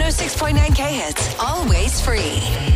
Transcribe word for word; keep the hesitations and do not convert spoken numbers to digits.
oh six point nine K Hits. Always free.